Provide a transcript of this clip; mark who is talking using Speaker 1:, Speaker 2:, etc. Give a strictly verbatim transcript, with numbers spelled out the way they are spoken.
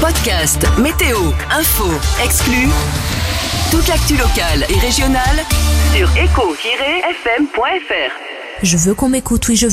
Speaker 1: Podcast, météo, info, exclus. Toute l'actu locale et régionale sur éco tiret f m point f r.
Speaker 2: Je veux qu'on m'écoute, oui je veux.